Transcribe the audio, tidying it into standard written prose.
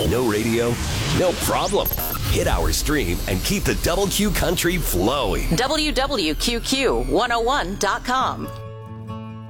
No radio? No problem. Hit our stream and keep the Double Q country flowing. WWQQ101.com.